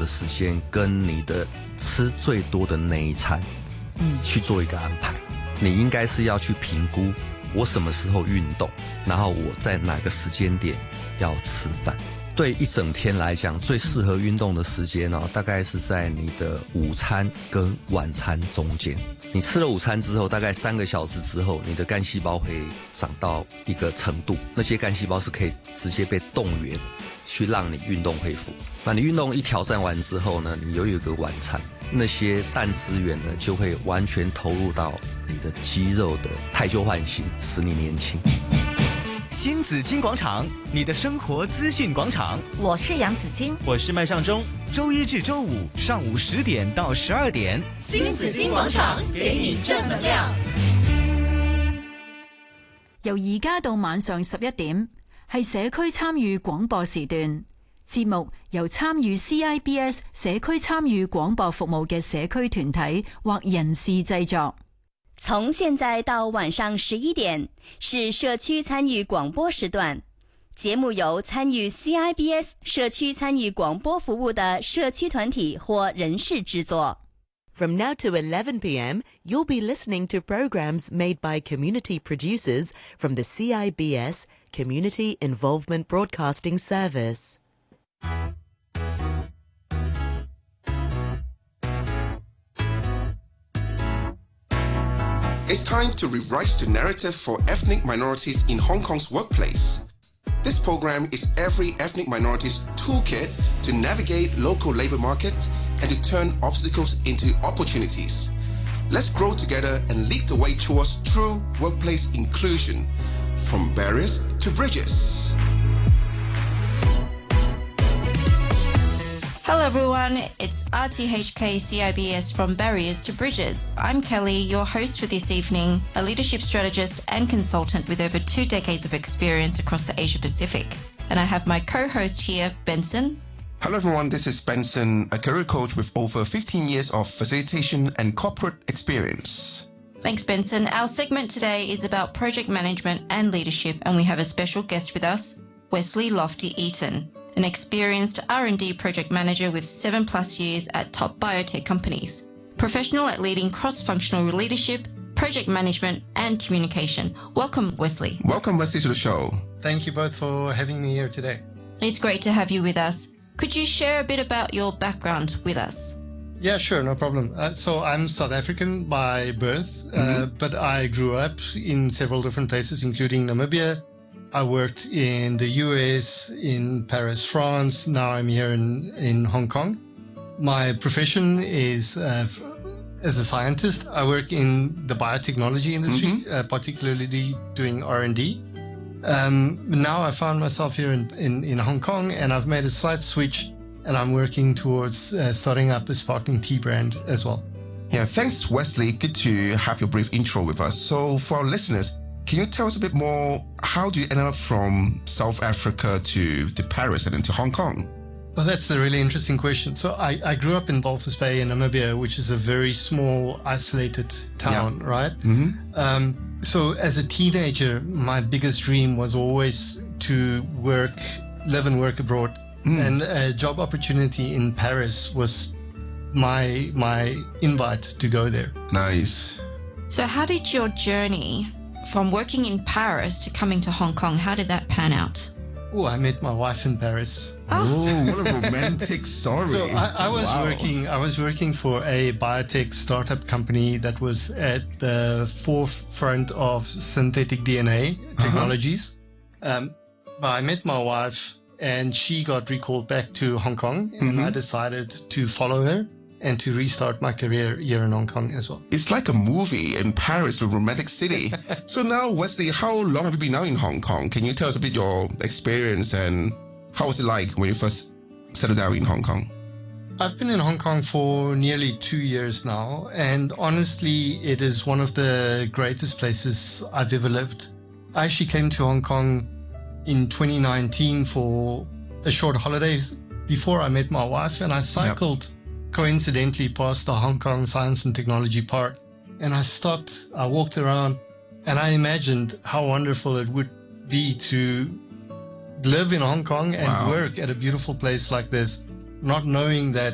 时间跟你的吃最多的那一餐去做一个安排。你应该是要去评估我什么时候运动，然后我在哪个时间点要吃饭。对一整天来讲，最适合运动的时间大概是在你的午餐跟晚餐中间。你吃了午餐之后，大概3个小时之后，你的干细胞会长到一个程度，那些干细胞是可以直接被动员去让你运动恢复。那你运动一挑战完之后呢，你又有一个晚餐，那些氮资源呢就会完全投入到你的肌肉的汰旧换新，使你年轻。 新紫金广场，你的生活资讯广场。 我是杨紫金， 我是麦尚中。周一至周五上午10點到12點， 新紫金廣場給你正能量。 由而家到晚上11點，係社區參與廣播時段。節目由參與 CIBS 社區參與廣播服務嘅社區團體或人士製作。 從現在到晚上11點是社區參與廣播時段，節目由參與 CIBS 社區參與廣播服務的社區團體或人士製作。 From now to 11 p.m., you'll be listening to programs made by community producers from the CIBS Community Involvement Broadcasting Service. It's time to rewrite the narrative for ethnic minorities in Hong Kong's workplace. This program is every ethnic minority's toolkit to navigate local labor market and to turn obstacles into opportunities. Let's grow together and lead the way towards true workplace inclusion, from barriers to bridges. Hello everyone, it's RTHK CIBS from Barriers to Bridges. I'm Kelly, your host for this evening, a leadership strategist and consultant with over 2 decades of experience across the Asia Pacific. And I have my co-host here, Benson. Hello everyone, this is Benson, a career coach with over 15 years of facilitation and corporate experience. Thanks, Benson. Our segment today is about project management and leadership, and we have a special guest with us, Wesley Lofty-Eaton, an experienced R&D project manager with 7+ years at top biotech companies. Professional at leading cross-functional leadership, project management, and communication. Welcome, Wesley. Welcome, Wesley, to the show. Thank you both for having me here today. It's great to have you with us. Could you share a bit about your background with us? Yeah, sure, no problem. So I'm South African by birth, but I grew up in several different places, including Namibia. I worked in the US, in Paris, France. Now I'm here in Hong Kong. My profession is as a scientist. I work in the biotechnology industry, particularly doing R&D. Now I found myself here in Hong Kong, and I've made a slight switch, and I'm working towards starting up a sparkling tea brand as well. Yeah, thanks, Wesley. Good to have your brief intro with us. So for our listeners, can you tell us a bit more, how do you end up from South Africa to Paris and then to Hong Kong? Well, that's a really interesting question. So I grew up in Walvis Bay in Namibia, which is a very small, isolated town, right? So as a teenager, my biggest dream was always to live and work abroad. And a job opportunity in Paris was my invite to go there. Nice. So how did your journey from working in Paris to coming to Hong Kong, how did that pan out? Oh, I met my wife in Paris. Oh, what a romantic story. So I was working for a biotech startup company that was at the forefront of synthetic DNA technologies. But I met my wife, and she got recalled back to Hong Kong, and I decided to follow her and to restart my career here in Hong Kong as well. It's like a movie in Paris, a romantic city. So now, Wesley, how long have you been now in Hong Kong? Can you tell us a bit your experience and how was it like when you first settled down in Hong Kong? I've been in Hong Kong for nearly 2 years now, and honestly, it is one of the greatest places I've ever lived. I actually came to Hong Kong in 2019 for a short holidays before I met my wife, and I cycled coincidentally past the Hong Kong Science and Technology Park, and I stopped, I walked around, and I imagined how wonderful it would be to live in Hong Kong and work at a beautiful place like this, not knowing that